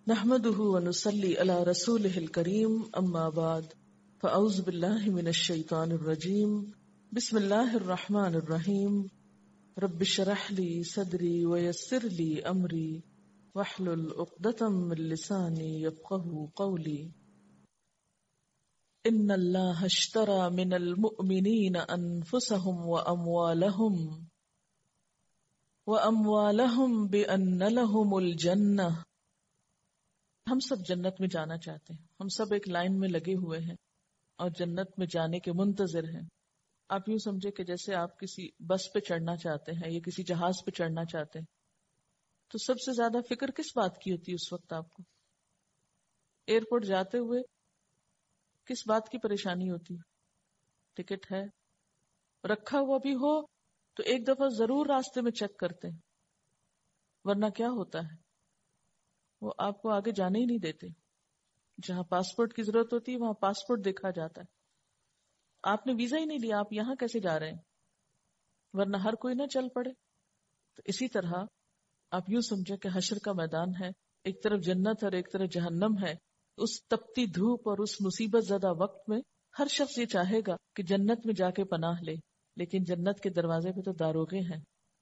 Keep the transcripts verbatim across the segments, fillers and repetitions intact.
نحمده ونصلي على رسوله الكريم اما بعد فاعوذ بالله من الشيطان الرجيم بسم الله الرحمن الرحيم رب اشرح لي صدري ويسر لي امري واحلل عقدة من لساني يفقهوا قولي ان الله اشترى من المؤمنين انفسهم واموالهم واموالهم بان لهم الجنة. ہم سب جنت میں جانا چاہتے ہیں، ہم سب ایک لائن میں لگے ہوئے ہیں اور جنت میں جانے کے منتظر ہیں. آپ یوں سمجھے کہ جیسے آپ کسی بس پہ چڑھنا چاہتے ہیں یا کسی جہاز پہ چڑھنا چاہتے ہیں تو سب سے زیادہ فکر کس بات کی ہوتی ہے اس وقت آپ کو؟ ایئرپورٹ جاتے ہوئے کس بات کی پریشانی ہوتی ہے؟ ٹکٹ ہے رکھا ہوا بھی ہو تو ایک دفعہ ضرور راستے میں چیک کرتے ہیں، ورنہ کیا ہوتا ہے وہ آپ کو آگے جانے ہی نہیں دیتے. جہاں پاسپورٹ کی ضرورت ہوتی ہے وہاں پاسپورٹ دیکھا جاتا ہے. آپ نے ویزا ہی نہیں لیا، آپ یہاں کیسے جا رہے ہیں؟ ورنہ ہر کوئی نہ چل پڑے. تو اسی طرح آپ یوں سمجھے کہ حشر کا میدان ہے، ایک طرف جنت اور ایک طرف جہنم ہے. اس تپتی دھوپ اور اس مصیبت زدہ وقت میں ہر شخص یہ چاہے گا کہ جنت میں جا کے پناہ لے، لیکن جنت کے دروازے پہ تو داروغے ہیں.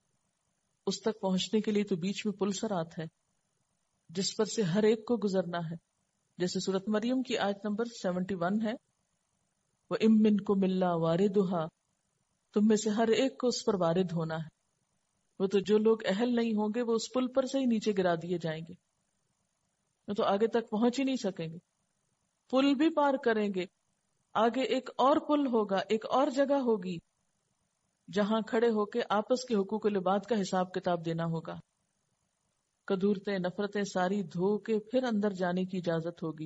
اس تک پہنچنے کے لیے تو بیچ میں پل صراط ہے جس پر سے ہر ایک کو گزرنا ہے. جیسے سورۃ مریم کی آیت نمبر سیونٹی ون ہے، وَإِن مِّنكُمْ إِلَّا وَارِدُهَا، تم میں سے ہر ایک کو اس پر وارد ہونا ہے. وہ تو جو لوگ اہل نہیں ہوں گے وہ اس پل پر سے ہی نیچے گرا دیے جائیں گے، وہ تو آگے تک پہنچ ہی نہیں سکیں گے. پل بھی پار کریں گے، آگے ایک اور پل ہوگا، ایک اور جگہ ہوگی جہاں کھڑے ہو کے آپس کے حقوق العباد کا حساب کتاب دینا ہوگا. کدورتیں نفرتیں ساری دھو کے پھر اندر جانے کی اجازت ہوگی.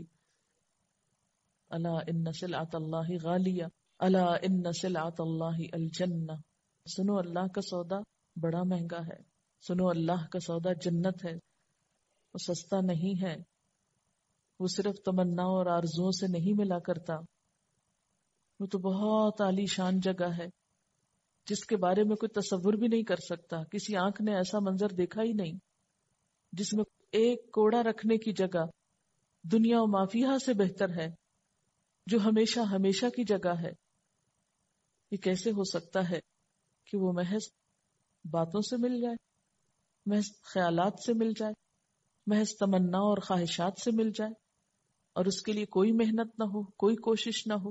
الا ان سلعۃ اللہ غالیہ، الا ان سلعۃ اللہ الجنہ. سنو اللہ کا سودا بڑا مہنگا ہے، سنو اللہ کا سودا جنت ہے. وہ سستا نہیں ہے، وہ صرف تمنا اور آرزوؤں سے نہیں ملا کرتا. وہ تو بہت عالی شان جگہ ہے جس کے بارے میں کوئی تصور بھی نہیں کر سکتا. کسی آنکھ نے ایسا منظر دیکھا ہی نہیں، جس میں ایک کوڑا رکھنے کی جگہ دنیا و مافیہا سے بہتر ہے، جو ہمیشہ ہمیشہ کی جگہ ہے. یہ کیسے ہو سکتا ہے کہ وہ محض باتوں سے مل جائے، محض خیالات سے مل جائے، محض تمنا اور خواہشات سے مل جائے اور اس کے لیے کوئی محنت نہ ہو، کوئی کوشش نہ ہو؟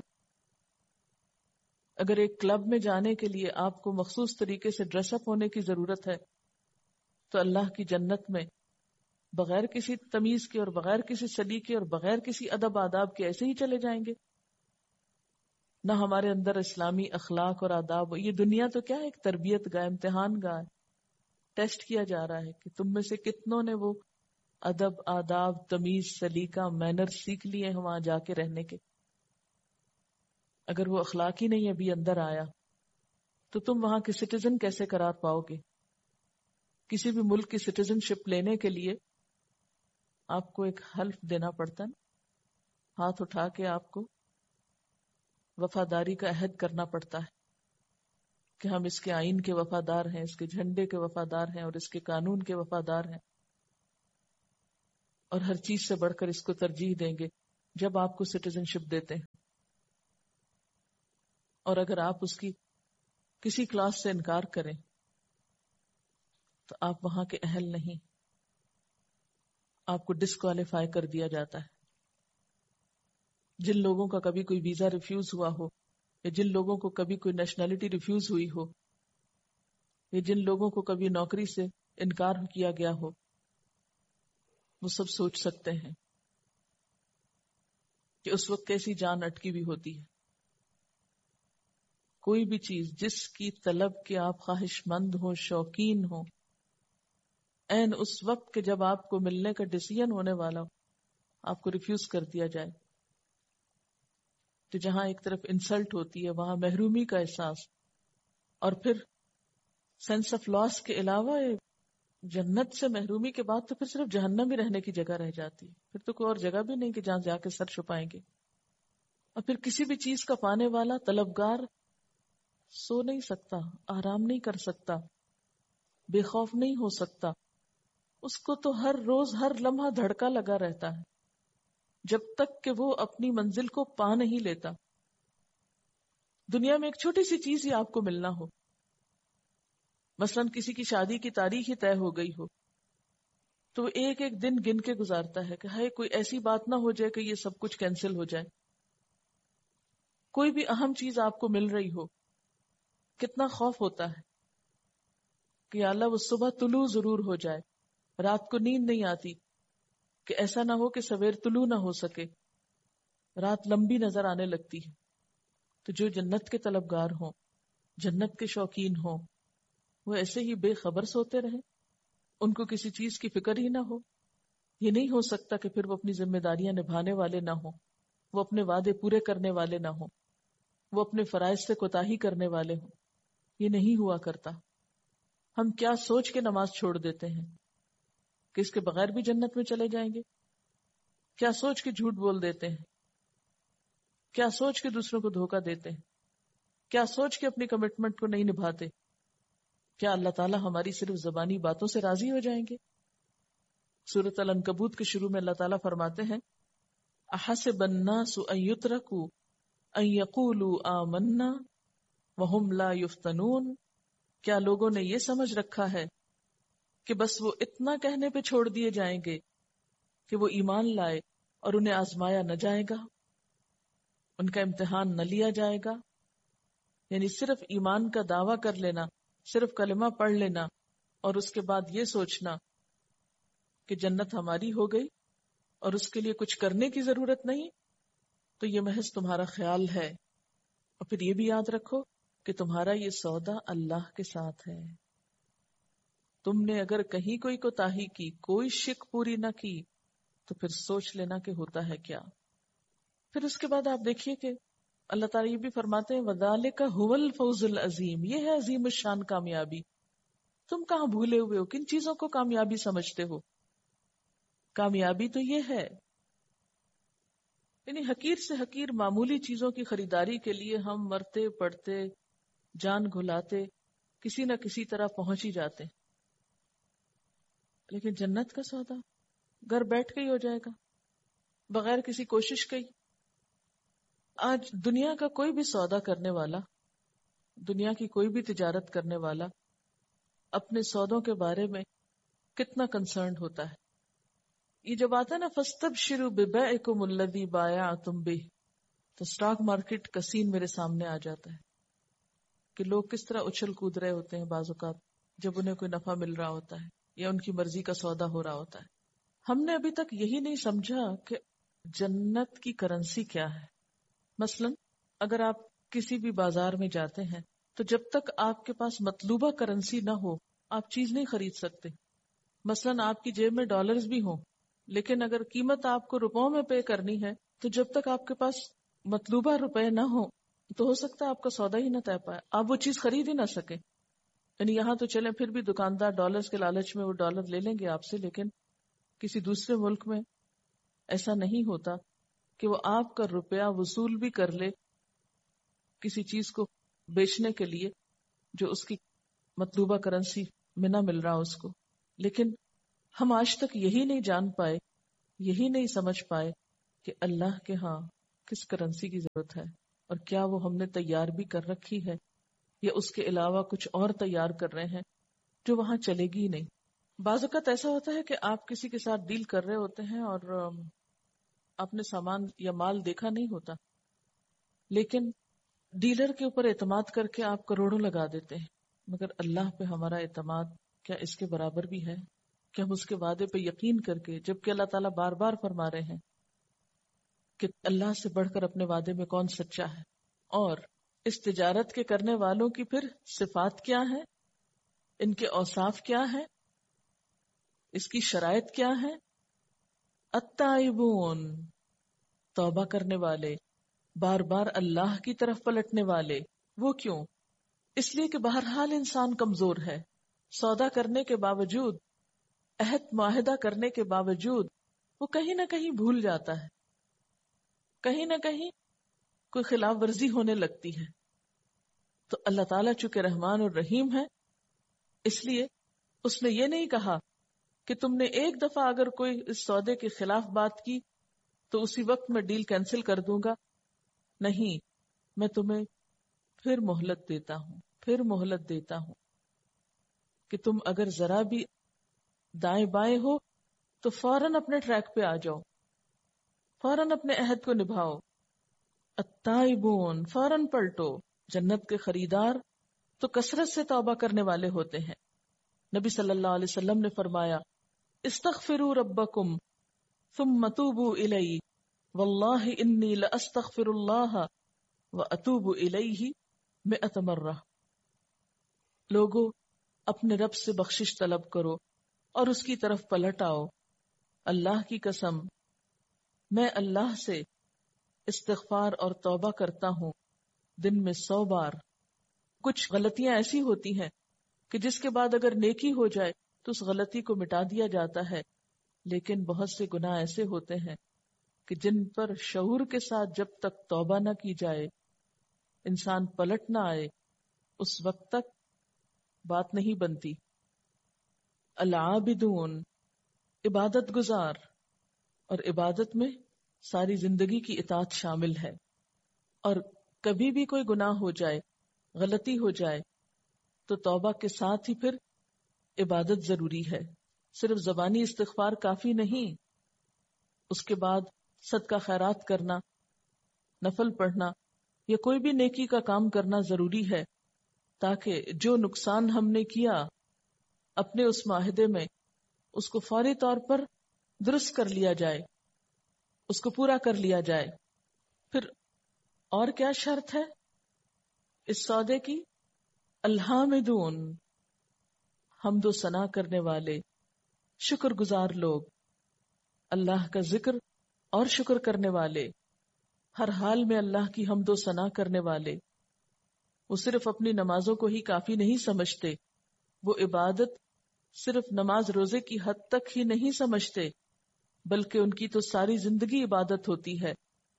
اگر ایک کلب میں جانے کے لیے آپ کو مخصوص طریقے سے ڈریس اپ ہونے کی ضرورت ہے تو اللہ کی جنت میں بغیر کسی تمیز کے اور بغیر کسی سلیقے اور بغیر کسی ادب آداب کے ایسے ہی چلے جائیں گے؟ نہ ہمارے اندر اسلامی اخلاق اور آداب. یہ دنیا تو کیا ہے، ایک تربیت گاہ، امتحان گاہ، ٹیسٹ کیا جا رہا ہے کہ تم میں سے کتنوں نے وہ ادب آداب تمیز سلیقہ مینر سیکھ لیے ہیں وہاں جا کے رہنے کے. اگر وہ اخلاق ہی نہیں ابھی اندر آیا تو تم وہاں کے سٹیزن کیسے قرار پاؤ گے؟ کسی بھی ملک کی سٹیزن شپ لینے کے لیے آپ کو ایک حلف دینا پڑتا ہے، ہاتھ اٹھا کے آپ کو وفاداری کا عہد کرنا پڑتا ہے کہ ہم اس کے آئین کے وفادار ہیں، اس کے جھنڈے کے وفادار ہیں اور اس کے قانون کے وفادار ہیں، اور ہر چیز سے بڑھ کر اس کو ترجیح دیں گے جب آپ کو سٹیزن شپ دیتے ہیں. اور اگر آپ اس کی کسی کلاس سے انکار کریں تو آپ وہاں کے اہل نہیں، آپ کو ڈسکوالیفائی کر دیا جاتا ہے. جن لوگوں کا کبھی کوئی ویزا ریفیوز ہوا ہو، یا جن لوگوں کو کبھی کوئی نیشنلٹی ریفیوز ہوئی ہو، یا جن لوگوں کو کبھی نوکری سے انکار کیا گیا ہو، وہ سب سوچ سکتے ہیں کہ اس وقت کیسی جان اٹکی بھی ہوتی ہے. کوئی بھی چیز جس کی طلب کے آپ خواہش مند ہو، شوقین ہو، این اس وقت کے جب آپ کو ملنے کا ڈیسیژن ہونے والا ہو آپ کو ریفیوز کر دیا جائے تو جہاں ایک طرف انسلٹ ہوتی ہے وہاں محرومی کا احساس، اور پھر سینس آف لاس کے علاوہ جنت سے محرومی کے بعد تو پھر صرف جہنم ہی رہنے کی جگہ رہ جاتی ہے. پھر تو کوئی اور جگہ بھی نہیں کہ جہاں جا کے سر چھپائیں گے. اور پھر کسی بھی چیز کا پانے والا طلبگار سو نہیں سکتا، آرام نہیں کر سکتا، بے خوف نہیں ہو سکتا. اس کو تو ہر روز ہر لمحہ دھڑکا لگا رہتا ہے جب تک کہ وہ اپنی منزل کو پا نہیں لیتا. دنیا میں ایک چھوٹی سی چیز ہی آپ کو ملنا ہو، مثلاً کسی کی شادی کی تاریخ ہی طے ہو گئی ہو، تو وہ ایک ایک دن گن کے گزارتا ہے کہ ہائے کوئی ایسی بات نہ ہو جائے کہ یہ سب کچھ کینسل ہو جائے. کوئی بھی اہم چیز آپ کو مل رہی ہو، کتنا خوف ہوتا ہے کہ یا اللہ وہ صبح طلوع ضرور ہو جائے. رات کو نیند نہیں آتی کہ ایسا نہ ہو کہ سویر طلوع نہ ہو سکے، رات لمبی نظر آنے لگتی ہے. تو جو جنت کے طلبگار ہوں، جنت کے شوقین ہوں، وہ ایسے ہی بے خبر سوتے رہیں، ان کو کسی چیز کی فکر ہی نہ ہو. یہ نہیں ہو سکتا کہ پھر وہ اپنی ذمہ داریاں نبھانے والے نہ ہوں، وہ اپنے وعدے پورے کرنے والے نہ ہوں، وہ اپنے فرائض سے کوتاہی کرنے والے ہوں. یہ نہیں ہوا کرتا. ہم کیا سوچ کے نماز چھوڑ دیتے ہیں کہ اس کے بغیر بھی جنت میں چلے جائیں گے؟ کیا سوچ کے جھوٹ بول دیتے ہیں؟ کیا سوچ کے دوسروں کو دھوکہ دیتے ہیں؟ کیا سوچ کے اپنی کمٹمنٹ کو نہیں نبھاتے؟ کیا اللہ تعالیٰ ہماری صرف زبانی باتوں سے راضی ہو جائیں گے؟ سورۃ العنکبوت کے شروع میں اللہ تعالیٰ فرماتے ہیں احسب الناس ان یترکوا ان یقولوا آمنا وہم لا یفتنون. کیا لوگوں نے یہ سمجھ رکھا ہے کہ بس وہ اتنا کہنے پہ چھوڑ دیے جائیں گے کہ وہ ایمان لائے اور انہیں آزمایا نہ جائے گا، ان کا امتحان نہ لیا جائے گا؟ یعنی صرف ایمان کا دعویٰ کر لینا، صرف کلمہ پڑھ لینا اور اس کے بعد یہ سوچنا کہ جنت ہماری ہو گئی اور اس کے لیے کچھ کرنے کی ضرورت نہیں، تو یہ محض تمہارا خیال ہے. اور پھر یہ بھی یاد رکھو کہ تمہارا یہ سودا اللہ کے ساتھ ہے. تم نے اگر کہیں کوئی کوتاہی کی، کوئی شک پوری نہ کی، تو پھر سوچ لینا کہ ہوتا ہے کیا. پھر اس کے بعد آپ دیکھیے کہ اللہ تعالیٰ یہ بھی فرماتے ہیں وَذَلِكَ هُوَ الْفَوْزُ الْعَظِيمُ. یہ ہے عظیم الشان کامیابی. تم کہاں بھولے ہوئے ہو؟ کن چیزوں کو کامیابی سمجھتے ہو؟ کامیابی تو یہ ہے، یعنی حقیر سے حقیر معمولی چیزوں کی خریداری کے لیے ہم مرتے پڑتے جان گھلاتے کسی نہ کسی طرح پہنچ ہی جاتے، لیکن جنت کا سودا گھر بیٹھ کے ہی ہو جائے گا بغیر کسی کوشش کے ہی. آج دنیا کا کوئی بھی سودا کرنے والا، دنیا کی کوئی بھی تجارت کرنے والا اپنے سودوں کے بارے میں کتنا کنسرنڈ ہوتا ہے. یہ جب آتا ہے نا فَاسْتَبْشِرُوا بِبَيْعِكُمُ الَّذِي بَايَعْتُمْ بِهِ، تو اسٹاک مارکیٹ کا سین میرے سامنے آ جاتا ہے کہ لوگ کس طرح اچھل کود رہے ہوتے ہیں بعض اوقات جب انہیں کوئی نفع مل رہا ہوتا ہے یا ان کی مرضی کا سودا ہو رہا ہوتا ہے. ہم نے ابھی تک یہی نہیں سمجھا کہ جنت کی کرنسی کیا ہے. مثلا اگر آپ کسی بھی بازار میں جاتے ہیں تو جب تک آپ کے پاس مطلوبہ کرنسی نہ ہو آپ چیز نہیں خرید سکتے. مثلا آپ کی جیب میں ڈالرز بھی ہوں لیکن اگر قیمت آپ کو روپوں میں پے کرنی ہے تو جب تک آپ کے پاس مطلوبہ روپے نہ ہو تو ہو سکتا ہے آپ کا سودا ہی نہ طے پائے، آپ وہ چیز خرید ہی نہ سکیں. یعنی یہاں تو چلیں پھر بھی دکاندار ڈالرز کے لالچ میں وہ ڈالر لے لیں گے آپ سے، لیکن کسی دوسرے ملک میں ایسا نہیں ہوتا کہ وہ آپ کا روپیہ وصول بھی کر لے کسی چیز کو بیچنے کے لیے جو اس کی مطلوبہ کرنسی میں نہ مل رہا اس کو. لیکن ہم آج تک یہی نہیں جان پائے، یہی نہیں سمجھ پائے کہ اللہ کے ہاں کس کرنسی کی ضرورت ہے اور کیا وہ ہم نے تیار بھی کر رکھی ہے یا اس کے علاوہ کچھ اور تیار کر رہے ہیں جو وہاں چلے گی نہیں. بعض اوقات ایسا ہوتا ہے کہ آپ کسی کے ساتھ ڈیل کر رہے ہوتے ہیں اور آپ نے سامان یا مال دیکھا نہیں ہوتا، لیکن ڈیلر کے اوپر اعتماد کر کے آپ کروڑوں لگا دیتے ہیں، مگر اللہ پہ ہمارا اعتماد کیا اس کے برابر بھی ہے؟ کہ ہم اس کے وعدے پہ یقین کر کے، جبکہ اللہ تعالیٰ بار بار فرما رہے ہیں کہ اللہ سے بڑھ کر اپنے وعدے میں کون سچا ہے. اور اس تجارت کے کرنے والوں کی پھر صفات کیا ہے، ان کے اوصاف کیا ہے، اس کی شرائط کیا ہے؟ التائبون، توبہ کرنے والے، بار بار اللہ کی طرف پلٹنے والے. وہ کیوں؟ اس لیے کہ بہرحال انسان کمزور ہے. سودا کرنے کے باوجود، عہد معاہدہ کرنے کے باوجود وہ کہیں نہ کہیں بھول جاتا ہے، کہیں نہ کہیں کوئی خلاف ورزی ہونے لگتی ہے. تو اللہ تعالیٰ چونکہ رحمان اور رحیم ہے، اس لیے اس نے یہ نہیں کہا کہ تم نے ایک دفعہ اگر کوئی اس سودے کے خلاف بات کی تو اسی وقت میں ڈیل کینسل کر دوں گا. نہیں، میں تمہیں پھر مہلت دیتا ہوں، پھر مہلت دیتا ہوں کہ تم اگر ذرا بھی دائیں بائیں ہو تو فوراً اپنے ٹریک پہ آ جاؤ، فوراً اپنے عہد کو نبھاؤ. التائبون، فوراً پلٹو. جنت کے خریدار تو کثرت سے توبہ کرنے والے ہوتے ہیں. نبی صلی اللہ علیہ وسلم نے فرمایا استغفروا ربکم ثم توبوا الیہ واللہ انی لاستغفر اللہ واتوب الیہ مئۃ مرہ. لوگو اپنے رب سے بخشش طلب کرو اور اس کی طرف پلٹ آؤ. اللہ کی قسم میں اللہ سے استغفار اور توبہ کرتا ہوں دن میں سو بار. کچھ غلطیاں ایسی ہوتی ہیں کہ جس کے بعد اگر نیکی ہو جائے تو اس غلطی کو مٹا دیا جاتا ہے، لیکن بہت سے گناہ ایسے ہوتے ہیں کہ جن پر شعور کے ساتھ جب تک توبہ نہ کی جائے، انسان پلٹ نہ آئے، اس وقت تک بات نہیں بنتی. العابدون، عبادت گزار، اور عبادت میں ساری زندگی کی اطاعت شامل ہے. اور کبھی بھی کوئی گناہ ہو جائے، غلطی ہو جائے تو توبہ کے ساتھ ہی پھر عبادت ضروری ہے. صرف زبانی استغفار کافی نہیں، اس کے بعد صدقہ خیرات کرنا، نفل پڑھنا یا کوئی بھی نیکی کا کام کرنا ضروری ہے تاکہ جو نقصان ہم نے کیا اپنے اس معاہدے میں اس کو فوری طور پر درست کر لیا جائے، اس کو پورا کر لیا جائے. پھر اور کیا شرط ہے اس سودے کی؟ الحامدون، حمد و ثنا کرنے والے، شکر گزار لوگ، اللہ کا ذکر اور شکر کرنے والے، ہر حال میں اللہ کی حمد و ثنا کرنے والے. وہ صرف اپنی نمازوں کو ہی کافی نہیں سمجھتے، وہ عبادت صرف نماز روزے کی حد تک ہی نہیں سمجھتے، بلکہ ان کی تو ساری زندگی عبادت ہوتی ہے.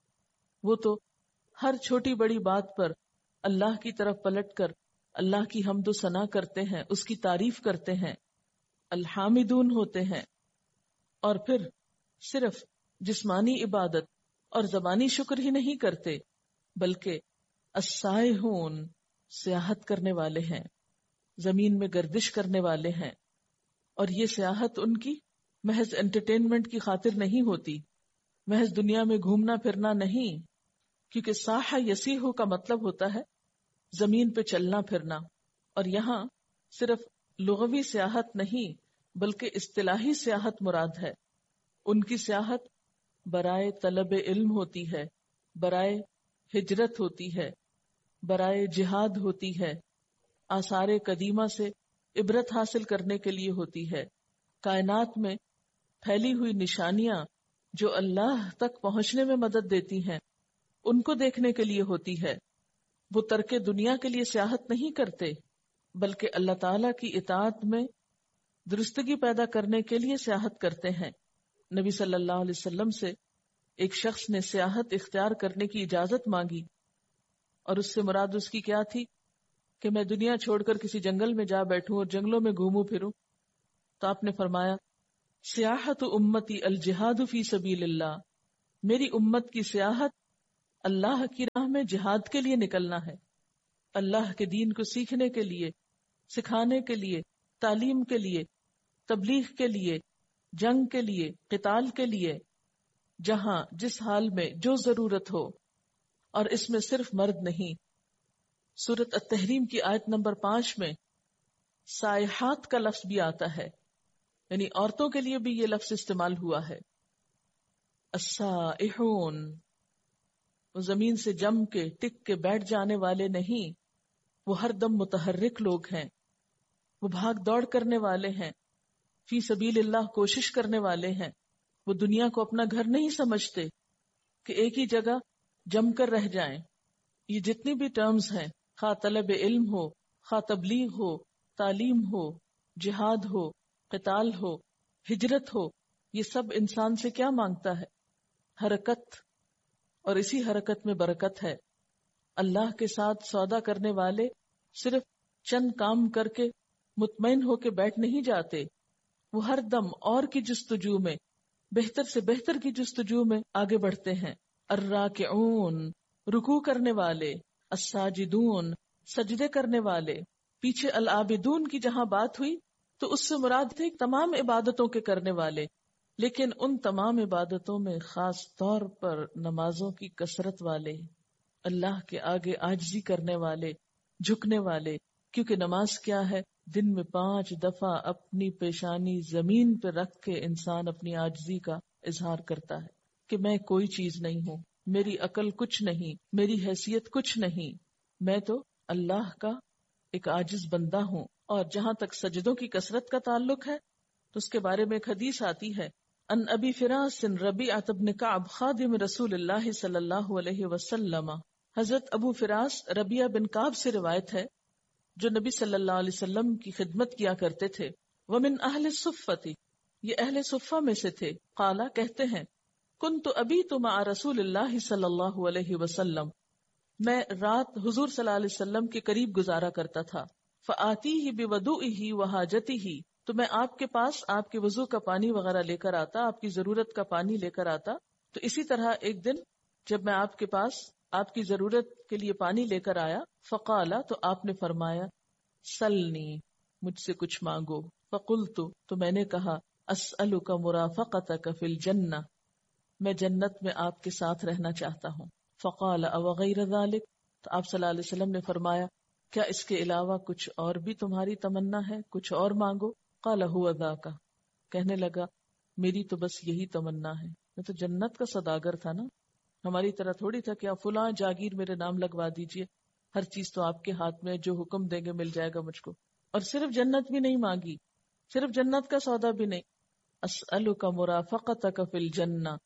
وہ تو ہر چھوٹی بڑی بات پر اللہ کی طرف پلٹ کر اللہ کی حمد و ثنا کرتے ہیں، اس کی تعریف کرتے ہیں، الحامدون ہوتے ہیں. اور پھر صرف جسمانی عبادت اور زبانی شکر ہی نہیں کرتے، بلکہ السائحون، سیاحت کرنے والے ہیں، زمین میں گردش کرنے والے ہیں. اور یہ سیاحت ان کی محض انٹرٹینمنٹ کی خاطر نہیں ہوتی، محض دنیا میں گھومنا پھرنا نہیں، کیونکہ ساحہ یسیح کا مطلب ہوتا ہے زمین پہ چلنا پھرنا. اور یہاں صرف لغوی سیاحت نہیں بلکہ اصطلاحی سیاحت مراد ہے. ان کی سیاحت برائے طلب علم ہوتی ہے، برائے ہجرت ہوتی ہے، برائے جہاد ہوتی ہے، آثار قدیمہ سے عبرت حاصل کرنے کے لیے ہوتی ہے، کائنات میں پھیلی ہوئی نشانیاں جو اللہ تک پہنچنے میں مدد دیتی ہیں ان کو دیکھنے کے لیے ہوتی ہے. وہ ترک دنیا کے لیے سیاحت نہیں کرتے بلکہ اللہ تعالی کی اطاعت میں درستگی پیدا کرنے کے لیے سیاحت کرتے ہیں. نبی صلی اللہ علیہ وسلم سے ایک شخص نے سیاحت اختیار کرنے کی اجازت مانگی اور اس سے مراد اس کی کیا تھی کہ میں دنیا چھوڑ کر کسی جنگل میں جا بیٹھوں اور جنگلوں میں گھوموں پھروں. تو آپ نے فرمایا سیاحت امتی الجہاد فی سبیل اللہ، میری امت کی سیاحت اللہ کی راہ میں جہاد کے لیے نکلنا ہے، اللہ کے دین کو سیکھنے کے لیے، سکھانے کے لیے، تعلیم کے لیے، تبلیغ کے لیے، جنگ کے لیے، قتال کے لیے، جہاں جس حال میں جو ضرورت ہو. اور اس میں صرف مرد نہیں، سورۃ التحریم کی آیت نمبر پانچ میں سائحات کا لفظ بھی آتا ہے، یعنی عورتوں کے لیے بھی یہ لفظ استعمال ہوا ہے. السائحون، وہ زمین سے جم کے ٹک کے بیٹھ جانے والے نہیں، وہ ہر دم متحرک لوگ ہیں، وہ بھاگ دوڑ کرنے والے ہیں، فی سبیل اللہ کوشش کرنے والے ہیں. وہ دنیا کو اپنا گھر نہیں سمجھتے کہ ایک ہی جگہ جم کر رہ جائیں. یہ جتنی بھی ٹرمز ہیں، خواہ طلب علم ہو، خواہ تبلیغ ہو، تعلیم ہو، جہاد ہو، قتال ہو، ہجرت ہو، یہ سب انسان سے کیا مانگتا ہے؟ حرکت. اور اسی حرکت میں برکت ہے. اللہ کے ساتھ سودا کرنے والے صرف چند کام کر کے مطمئن ہو کے بیٹھ نہیں جاتے، وہ ہر دم اور کی جستجو میں، بہتر سے بہتر کی جستجو میں آگے بڑھتے ہیں. الراکعون، رکوع کرنے والے، الساجدون، سجدے کرنے والے. پیچھے العابدون کی جہاں بات ہوئی تو اس سے مراد تھے تمام عبادتوں کے کرنے والے، لیکن ان تمام عبادتوں میں خاص طور پر نمازوں کی کثرت والے، اللہ کے آگے عاجزی کرنے والے، جھکنے والے. کیونکہ نماز کیا ہے؟ دن میں پانچ دفعہ اپنی پیشانی زمین پہ رکھ کے انسان اپنی عاجزی کا اظہار کرتا ہے کہ میں کوئی چیز نہیں ہوں، میری عقل کچھ نہیں، میری حیثیت کچھ نہیں، میں تو اللہ کا ایک عاجز بندہ ہوں. اور جہاں تک سجدوں کی کثرت کا تعلق ہے تو اس کے بارے میں ایک حدیث آتی ہے، ان ابی فراس ربیعۃ بن کعب خادم رسول اللہ صلی اللہ علیہ وسلم. حضرت ابو فراس ربیعہ بن کعب سے روایت ہے جو نبی صلی اللہ علیہ وسلم کی خدمت کیا کرتے تھے. ومن اہل الصفۃ، یہ اہل صفہ میں سے تھے. قالا، کہتے ہیں، کنت ابیت مع رسول اللہ صلی اللہ علیہ وسلم، میں رات حضور صلی اللہ علیہ وسلم کے قریب گزارا کرتا تھا. فآتیہ بوضوئہ وحاجتہ، تو میں آپ کے پاس آپ کے وضو کا پانی وغیرہ لے کر آتا، آپ کی ضرورت کا پانی لے کر آتا. تو اسی طرح ایک دن جب میں آپ کے پاس آپ کی ضرورت کے لیے پانی لے کر آیا، فقالا، تو آپ نے فرمایا، سلنی، مجھ سے کچھ مانگو. فقلت، تو میں نے کہا، اسألک مرافقتک فی الجنہ، میں جنت میں آپ کے ساتھ رہنا چاہتا ہوں. فقال او غیر ذلک، تو آپ صلی اللہ علیہ وسلم نے فرمایا، کیا اس کے علاوہ کچھ اور بھی تمہاری تمنا ہے، کچھ اور مانگو. قال هو ذاک، کہنے لگا، میری تو بس یہی تمنا ہے. میں تو جنت کا سوداگر تھا نا، ہماری طرح تھوڑی تھا کہ آپ فلاں جاگیر میرے نام لگوا دیجئے، ہر چیز تو آپ کے ہاتھ میں، جو حکم دیں گے مل جائے گا مجھ کو. اور صرف جنت بھی نہیں مانگی، صرف جنت کا سودا بھی نہیں، اسألک مرافقتک فی الجنہ،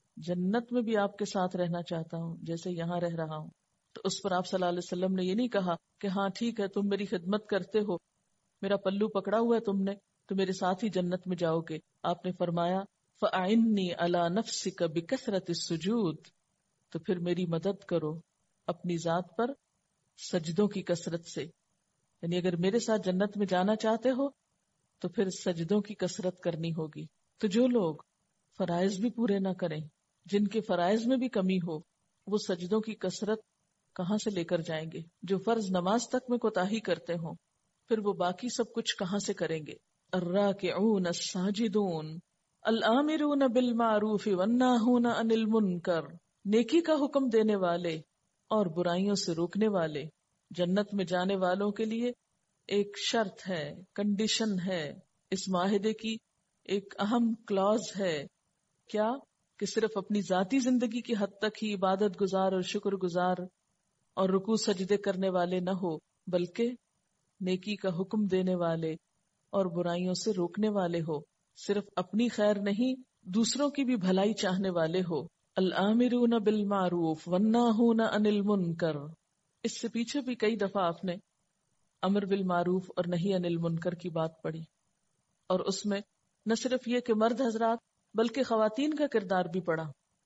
جنت میں بھی آپ کے ساتھ رہنا چاہتا ہوں جیسے یہاں رہ رہا ہوں. تو اس پر آپ صلی اللہ علیہ وسلم نے یہ نہیں کہا کہ ہاں ٹھیک ہے تم میری خدمت کرتے ہو، میرا پلو پکڑا ہوا ہے تم نے تو میرے ساتھ ہی جنت میں جاؤ گے. آپ نے فرمایا، فَأَعِنِّي عَلَى نَفْسِكَ بِكَثْرَةِ السُّجُودِ، تو پھر میری مدد کرو اپنی ذات پر سجدوں کی کثرت سے. یعنی اگر میرے ساتھ جنت میں جانا چاہتے ہو تو پھر سجدوں کی کثرت کرنی ہوگی. تو جو لوگ فرائض بھی پورے نہ کریں، جن کے فرائض میں بھی کمی ہو، وہ سجدوں کی کثرت کہاں سے لے کر جائیں گے؟ جو فرض نماز تک میں کوتاہی کرتے ہوں، پھر وہ باقی سب کچھ کہاں سے کریں گے؟ الراکعون الساجدون الآمرون بالمعروف والناہون عن المنکر، نیکی کا حکم دینے والے اور برائیوں سے روکنے والے. جنت میں جانے والوں کے لیے ایک شرط ہے، کنڈیشن ہے، اس معاہدے کی ایک اہم کلاز ہے. کیا؟ کہ صرف اپنی ذاتی زندگی کی حد تک ہی عبادت گزار اور شکر گزار اور رکوع سجدے کرنے والے نہ ہو، بلکہ نیکی کا حکم دینے والے اور برائیوں سے روکنے والے ہو. صرف اپنی خیر نہیں، دوسروں کی بھی بھلائی چاہنے والے ہو. الآمرون بالمعروف والناہون عن المنکر، اس سے پیچھے بھی کئی دفعہ آپ نے امر بالمعروف اور نہی عن المنکر کی بات پڑھی، اور اس میں نہ صرف یہ کہ مرد حضرات بلکہ خواتین کا کردار بھی پڑھا.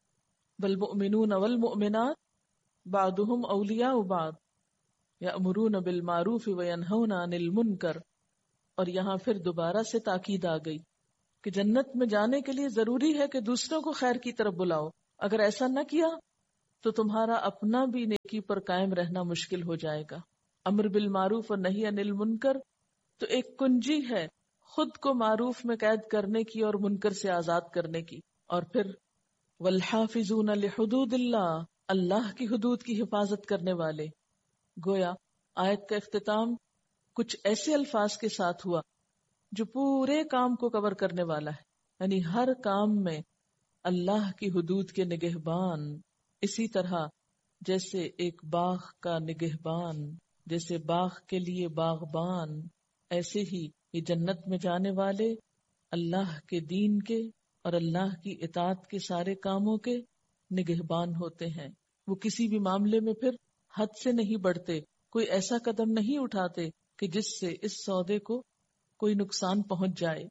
والمؤمنون والمؤمنات بعضهم اولیاء بعض یأمرون بالمعروف وینہون عن المنکر. اور یہاں پھر دوبارہ سے تاکید آ گئی کہ جنت میں جانے کے لیے ضروری ہے کہ دوسروں کو خیر کی طرف بلاؤ. اگر ایسا نہ کیا تو تمہارا اپنا بھی نیکی پر قائم رہنا مشکل ہو جائے گا. امر بالمعروف اور نہی عن المنکر تو ایک کنجی ہے خود کو معروف میں قید کرنے کی اور منکر سے آزاد کرنے کی. اور پھر والحافظون لحدود اللہ، اللہ کی حدود کی حفاظت کرنے والے. گویا آیت کا اختتام کچھ ایسے الفاظ کے ساتھ ہوا جو پورے کام کو کور کرنے والا ہے، یعنی ہر کام میں اللہ کی حدود کے نگہبان. اسی طرح جیسے ایک باغ کا نگہبان، جیسے باغ کے لیے باغبان، ایسے ہی یہ جنت میں جانے والے اللہ کے دین کے اور اللہ کی اطاعت کے سارے کاموں کے نگہبان ہوتے ہیں. وہ کسی بھی معاملے میں پھر حد سے نہیں بڑھتے، کوئی ایسا قدم نہیں اٹھاتے کہ جس سے اس سودے کو کوئی نقصان پہنچ جائے.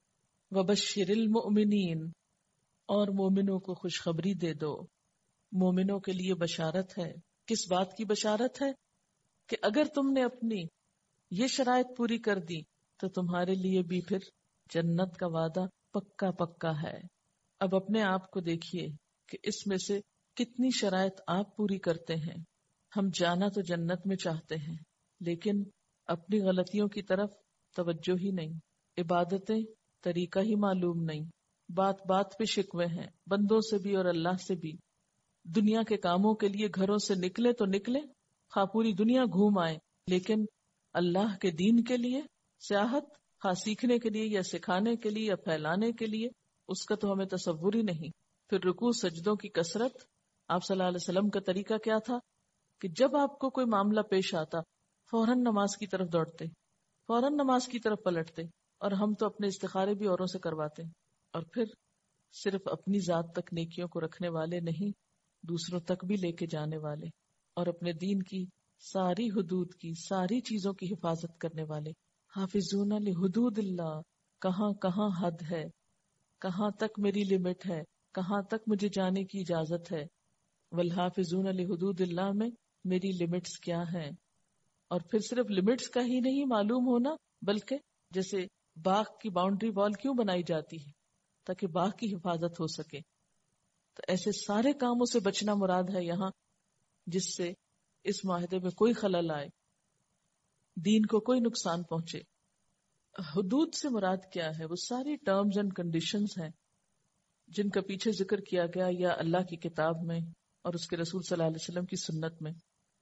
وبشر المؤمنین، اور مومنوں کو خوشخبری دے دو. مومنوں کے لیے بشارت ہے. کس بات کی بشارت ہے؟ کہ اگر تم نے اپنی یہ شرائط پوری کر دی تو تمہارے لیے بھی پھر جنت کا وعدہ پکا پکا ہے. اب اپنے آپ کو دیکھیے کہ اس میں سے کتنی شرائط آپ پوری کرتے ہیں. ہم جانا تو جنت میں چاہتے ہیں لیکن اپنی غلطیوں کی طرف توجہ ہی نہیں، عبادتیں طریقہ ہی معلوم نہیں، بات بات پہ شکوے ہیں بندوں سے بھی اور اللہ سے بھی. دنیا کے کاموں کے لیے گھروں سے نکلے تو نکلے، خواہ پوری دنیا گھوم آئے، لیکن اللہ کے دین کے لیے سیاحت، خواہ سیکھنے کے لیے یا سکھانے کے لیے یا پھیلانے کے لیے، اس کا تو ہمیں تصور ہی نہیں. پھر رکوع سجدوں کی کثرت. آپ صلی اللہ علیہ وسلم کا طریقہ کیا تھا کہ جب آپ کو کوئی معاملہ پیش آتا فوراً نماز کی طرف دوڑتے، فوراً نماز کی طرف پلٹتے. اور ہم تو اپنے استخارے بھی اوروں سے کرواتے، اور پھر صرف اپنی ذات تک نیکیوں کو رکھنے والے نہیں، دوسروں تک بھی لے کے جانے والے، اور اپنے دین کی ساری حدود کی، ساری چیزوں کی حفاظت کرنے والے. حافظون لحدود اللہ، کہاں کہاں حد ہے، کہاں تک میری لمٹ ہے، کہاں تک مجھے جانے کی اجازت ہے. والحافظون لحدود اللہ میں میری لمٹس کیا ہیں. اور پھر صرف لمٹس کا ہی نہیں معلوم ہونا، بلکہ جیسے باغ کی باؤنڈری وال کیوں بنائی جاتی ہے، تاکہ باغ کی حفاظت ہو سکے. تو ایسے سارے کاموں سے بچنا مراد ہے یہاں، جس سے اس معاہدے میں کوئی خلل آئے، دین کو کوئی نقصان پہنچے. حدود سے مراد کیا ہے؟ وہ ساری ٹرمز اینڈ کنڈیشنز ہیں جن کا پیچھے ذکر کیا گیا یا اللہ کی کتاب میں اور اس کے رسول صلی اللہ علیہ وسلم کی سنت میں.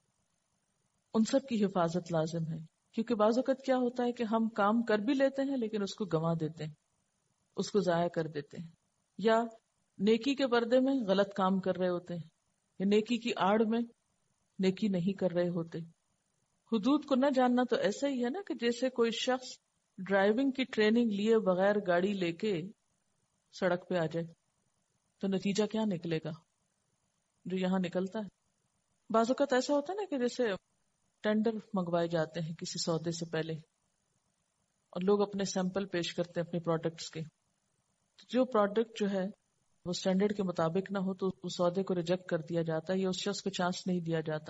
ان سب کی حفاظت لازم ہے، کیونکہ بعض اوقات کیا ہوتا ہے کہ ہم کام کر بھی لیتے ہیں لیکن اس کو گنوا دیتے ہیں، اس کو ضائع کر دیتے ہیں، یا نیکی کے پردے میں غلط کام کر رہے ہوتے ہیں، یا نیکی کی آڑ میں نیکی نہیں کر رہے ہوتے. حدود کو نہ جاننا تو ایسا ہی ہے نا کہ جیسے کوئی شخص ڈرائیونگ کی ٹریننگ لیے بغیر گاڑی لے کے سڑک پہ آ جائے تو نتیجہ کیا نکلے گا جو یہاں نکلتا ہے. بعض اوقات ایسا ہوتا ہے نا کہ جیسے ٹینڈر منگوائے جاتے ہیں کسی سودے سے پہلے اور لوگ اپنے سیمپل پیش کرتے ہیں اپنے پروڈکٹس کے. جو پروڈکٹ جو ہے وہ سٹینڈرڈ کے مطابق نہ ہو تو اس سودے کو ریجیکٹ کر دیا جاتا ہے یا اس شخص کو چانس نہیں دیا جاتا.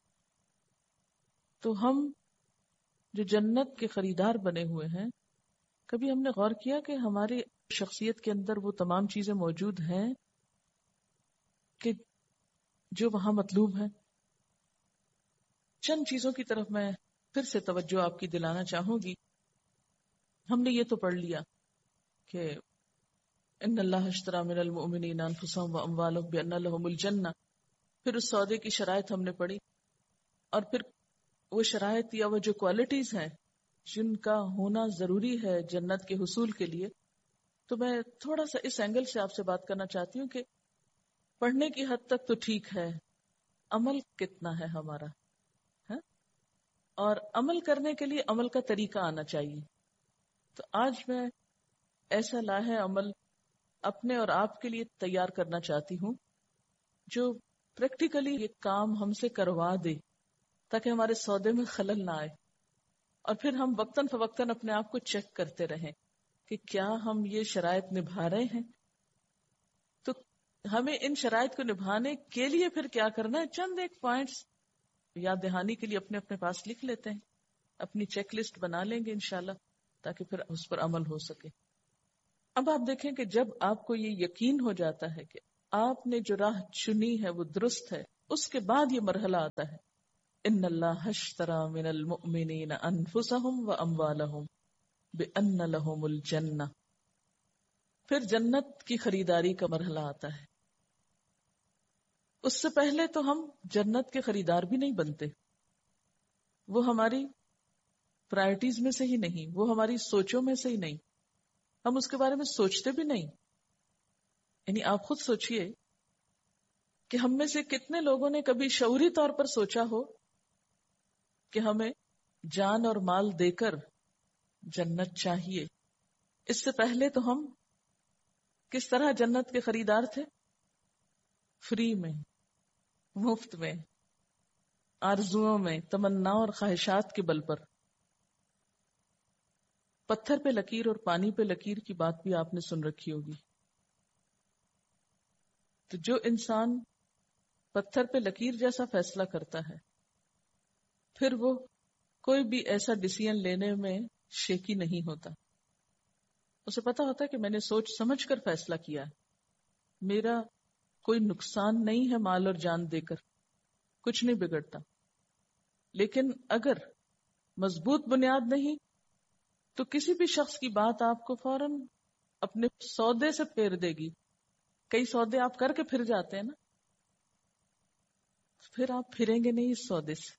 تو ہم جو جنت کے خریدار بنے ہوئے ہیں، کبھی ہم نے غور کیا کہ ہماری شخصیت کے اندر وہ تمام چیزیں موجود ہیں کہ جو وہاں مطلوب ہے؟ چند چیزوں کی طرف میں پھر سے توجہ آپ کی دلانا چاہوں گی. ہم نے یہ تو پڑھ لیا کہ ان اللہ اشتری من المؤمنین انفسهم واموالهم بان لهم الجنہ. پھر اس سودے کی شرائط ہم نے پڑھی، اور پھر وہ شرائط یا وہ جو کوالٹیز ہیں جن کا ہونا ضروری ہے جنت کے حصول کے لیے. تو میں تھوڑا سا اس اینگل سے آپ سے بات کرنا چاہتی ہوں کہ پڑھنے کی حد تک تو ٹھیک ہے، عمل کتنا ہے ہمارا، ہے؟ اور عمل کرنے کے لیے عمل کا طریقہ آنا چاہیے. تو آج میں ایسا لاہے عمل اپنے اور آپ کے لیے تیار کرنا چاہتی ہوں جو پریکٹیکلی یہ کام ہم سے کروا دے تاکہ ہمارے سودے میں خلل نہ آئے، اور پھر ہم وقتاً فوقتاً اپنے آپ کو چیک کرتے رہیں کہ کیا ہم یہ شرائط نبھا رہے ہیں. تو ہمیں ان شرائط کو نبھانے کے لیے پھر کیا کرنا ہے، چند ایک پوائنٹس یاد دہانی کے لیے اپنے اپنے پاس لکھ لیتے ہیں، اپنی چیک لسٹ بنا لیں گے انشاءاللہ تاکہ پھر اس پر عمل ہو سکے. اب آپ دیکھیں کہ جب آپ کو یہ یقین ہو جاتا ہے کہ آپ نے جو راہ چنی ہے وہ درست ہے، اس کے بعد یہ مرحلہ آتا ہے ان اللہ اشتری من المؤمنین انفسهم واموالهم بان لهم الجنہ. پھر جنت کی خریداری کا مرحلہ آتا ہے. اس سے پہلے تو ہم جنت کے خریدار بھی نہیں بنتے، وہ ہماری پرائرٹیز میں سے ہی نہیں، وہ ہماری سوچوں میں سے ہی نہیں، ہم اس کے بارے میں سوچتے بھی نہیں. یعنی آپ خود سوچئے کہ ہم میں سے کتنے لوگوں نے کبھی شعوری طور پر سوچا ہو کہ ہمیں جان اور مال دے کر جنت چاہیے. اس سے پہلے تو ہم کس طرح جنت کے خریدار تھے؟ فری میں، مفت میں، آرزوؤں میں، تمنا اور خواہشات کے بل پر. پتھر پہ لکیر اور پانی پہ لکیر کی بات بھی آپ نے سن رکھی ہوگی. تو جو انسان پتھر پہ لکیر جیسا فیصلہ کرتا ہے پھر وہ کوئی بھی ایسا ڈیسیژن لینے میں شیکی نہیں ہوتا. اسے پتا ہوتا ہے کہ میں نے سوچ سمجھ کر فیصلہ کیا ہے، میرا کوئی نقصان نہیں ہے مال اور جان دے کر، کچھ نہیں بگڑتا. لیکن اگر مضبوط بنیاد نہیں تو کسی بھی شخص کی بات آپ کو فوراً اپنے سودے سے پھیر دے گی. کئی سودے آپ کر کے پھر جاتے ہیں نا، پھر آپ پھریں گے نہیں اس سودے سے.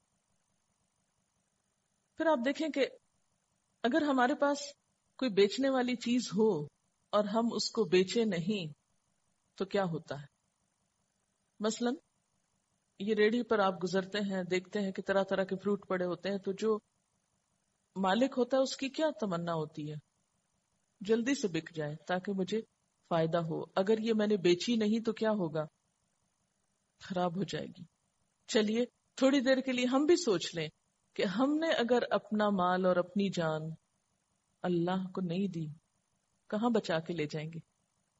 پھر آپ دیکھیں کہ اگر ہمارے پاس کوئی بیچنے والی چیز ہو اور ہم اس کو بیچے نہیں تو کیا ہوتا ہے؟ مثلا یہ ریڑھی پر آپ گزرتے ہیں، دیکھتے ہیں کہ طرح طرح کے فروٹ پڑے ہوتے ہیں، تو جو مالک ہوتا ہے اس کی کیا تمنا ہوتی ہے؟ جلدی سے بک جائے تاکہ مجھے فائدہ ہو. اگر یہ میں نے بیچی نہیں تو کیا ہوگا؟ خراب ہو جائے گی. چلیے تھوڑی دیر کے لیے ہم بھی سوچ لیں کہ ہم نے اگر اپنا مال اور اپنی جان اللہ کو نہیں دی، کہاں بچا کے لے جائیں گے؟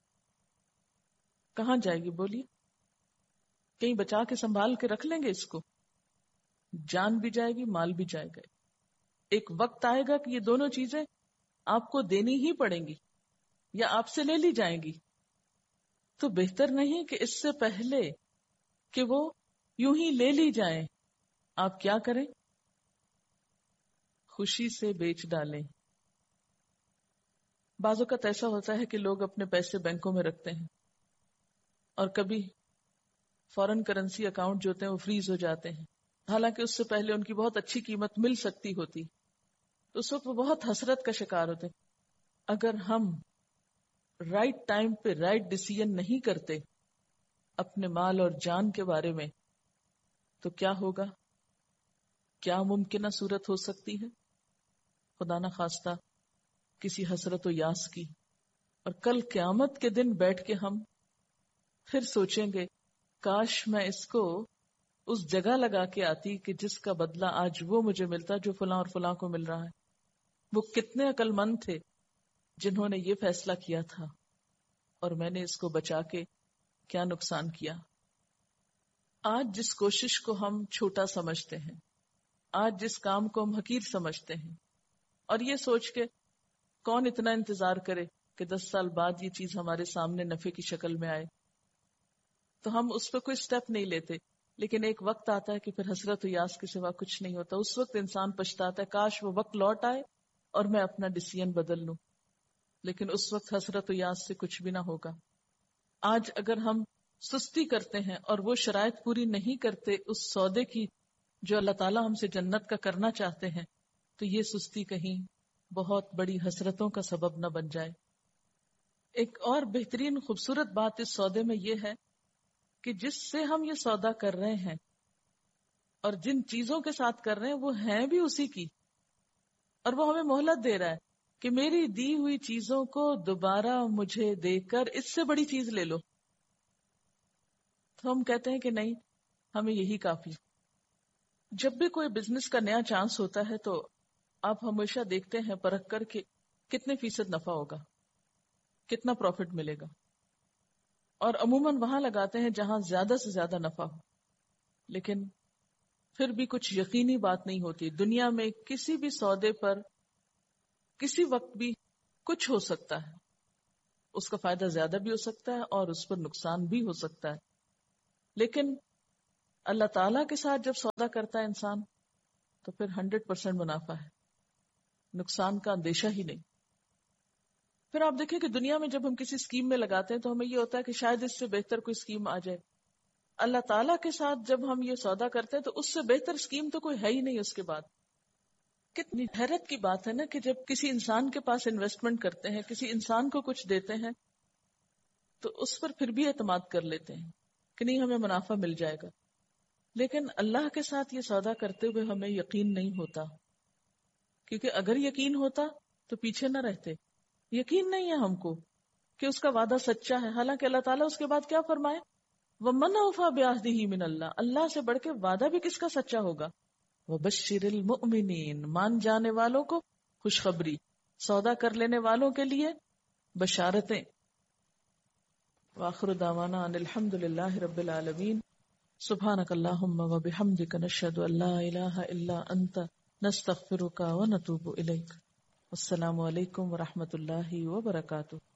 کہاں جائے گی بولیے؟ کہیں بچا کے سنبھال کے رکھ لیں گے اس کو؟ جان بھی جائے گی، مال بھی جائے گا. ایک وقت آئے گا کہ یہ دونوں چیزیں آپ کو دینی ہی پڑیں گی یا آپ سے لے لی جائیں گی. تو بہتر نہیں کہ اس سے پہلے کہ وہ یوں ہی لے لی جائیں آپ کیا کریں؟ خوشی سے بیچ ڈالیں. بعض اوقات ایسا ہوتا ہے کہ لوگ اپنے پیسے بینکوں میں رکھتے ہیں اور کبھی فورن کرنسی اکاؤنٹ جو ہوتے ہیں وہ فریز ہو جاتے ہیں، حالانکہ اس سے پہلے ان کی بہت اچھی قیمت مل سکتی ہوتی. تو اس وقت وہ بہت حسرت کا شکار ہوتے. اگر ہم رائٹ ٹائم پہ رائٹ ڈیسیژن نہیں کرتے اپنے مال اور جان کے بارے میں تو کیا ہوگا؟ کیا ممکنہ صورت ہو سکتی ہے؟ خدا نہ خواستہ کسی حسرت و یاس کی. اور کل قیامت کے دن بیٹھ کے ہم پھر سوچیں گے کاش میں اس کو اس جگہ لگا کے آتی کہ جس کا بدلہ آج وہ مجھے ملتا جو فلاں اور فلاں کو مل رہا ہے. وہ کتنے عقل مند تھے جنہوں نے یہ فیصلہ کیا تھا اور میں نے اس کو بچا کے کیا نقصان کیا. آج جس کوشش کو ہم چھوٹا سمجھتے ہیں، آج جس کام کو ہم حقیر سمجھتے ہیں، اور یہ سوچ کے کون اتنا انتظار کرے کہ دس سال بعد یہ چیز ہمارے سامنے نفع کی شکل میں آئے، تو ہم اس پہ کوئی سٹیپ نہیں لیتے. لیکن ایک وقت آتا ہے کہ پھر حسرت و یاس کے سوا کچھ نہیں ہوتا. اس وقت انسان پچھتاتا ہے کاش وہ وقت لوٹ آئے اور میں اپنا ڈیسیژن بدل لوں. لیکن اس وقت حسرت و یاس سے کچھ بھی نہ ہوگا. آج اگر ہم سستی کرتے ہیں اور وہ شرائط پوری نہیں کرتے اس سودے کی جو اللہ تعالیٰ ہم سے جنت کا کرنا چاہتے ہیں، تو یہ سستی کہیں بہت بڑی حسرتوں کا سبب نہ بن جائے. ایک اور بہترین خوبصورت بات اس سودے میں یہ ہے کہ جس سے ہم یہ سودا کر رہے ہیں اور جن چیزوں کے ساتھ کر رہے ہیں وہ ہیں بھی اسی کی، اور وہ ہمیں مہلت دے رہا ہے کہ میری دی ہوئی چیزوں کو دوبارہ مجھے دے کر اس سے بڑی چیز لے لو. تو ہم کہتے ہیں کہ نہیں، ہمیں یہی کافی. جب بھی کوئی بزنس کا نیا چانس ہوتا ہے تو آپ ہمیشہ دیکھتے ہیں پرکھ کر کہ کتنے فیصد نفع ہوگا، کتنا پروفٹ ملے گا، اور عموماً وہاں لگاتے ہیں جہاں زیادہ سے زیادہ نفع ہو. لیکن پھر بھی کچھ یقینی بات نہیں ہوتی. دنیا میں کسی بھی سودے پر کسی وقت بھی کچھ ہو سکتا ہے، اس کا فائدہ زیادہ بھی ہو سکتا ہے اور اس پر نقصان بھی ہو سکتا ہے. لیکن اللہ تعالیٰ کے ساتھ جب سودا کرتا ہے انسان تو پھر ہنڈریڈ پرسینٹ منافع ہے، نقصان کا اندیشہ ہی نہیں. پھر آپ دیکھیں کہ دنیا میں جب ہم کسی اسکیم میں لگاتے ہیں تو ہمیں یہ ہوتا ہے کہ شاید اس سے بہتر کوئی اسکیم آ جائے. اللہ تعالیٰ کے ساتھ جب ہم یہ سودا کرتے ہیں تو اس سے بہتر اسکیم تو کوئی ہے ہی نہیں اس کے بعد. کتنی حیرت کی بات ہے نا کہ جب کسی انسان کے پاس انویسٹمنٹ کرتے ہیں، کسی انسان کو کچھ دیتے ہیں تو اس پر پھر بھی اعتماد کر لیتے ہیں کہ نہیں ہمیں منافع مل جائے گا. لیکن اللہ کے ساتھ یہ سودا کرتے ہوئے ہمیں یقین نہیں ہوتا، کیونکہ اگر یقین ہوتا تو پیچھے نہ رہتے. یقین نہیں ہے ہم کو کہ اس کا وعدہ سچا ہے، حالانکہ اللہ تعالیٰ اس کے بعد کیا فرمائے؟ وَمَنْ أَوْفَىٰ بِعَهْدِهِ مِنَ اللَّهِ، اللہ سے بڑھ کے وعدہ بھی کس کا سچا ہوگا؟ وَبَشِّرِ الْمُؤْمِنِينَ، مان جانے والوں کو خوشخبری، سودا کر لینے والوں کے لیے بشارتیں. وآخر دعوانا ان الحمد للہ رب العالمین. سبحانک اللہم وبحمدک نشہد ان لا الہ الا انت نستغفرک ونتوب الیک. السلام علیکم ورحمۃ اللہ وبرکاتہ.